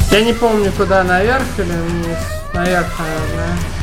Я не помню, куда, наверх или вниз. Наверх, наверное.